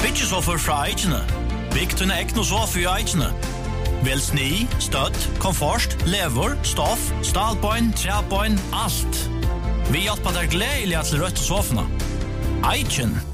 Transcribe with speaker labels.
Speaker 1: Byggesoffer fra Eikene. Bygg dine egna sofa i Eikene. Vel sni, stødd, komfort, lever, stoff, stalbein, træbein, alt. Vi hjelper deg gledelig til rødt sofana. Eiken.